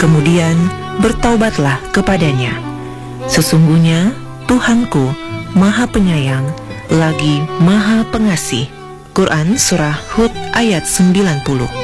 Kemudian bertaubatlah kepadanya. Sesungguhnya Tuhanku Maha Penyayang lagi Maha Pengasih. Quran Surah Hud ayat 90.